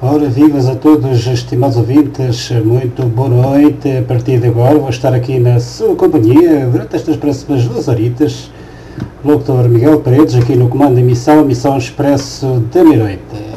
Ora, vivas a todos, estimados ouvintes, muito boa noite. A partir de agora vou estar aqui na sua companhia durante estas próximas 2 horitas. Locutor Miguel Paredes, aqui no comando de emissão Expresso da Meia-Noite.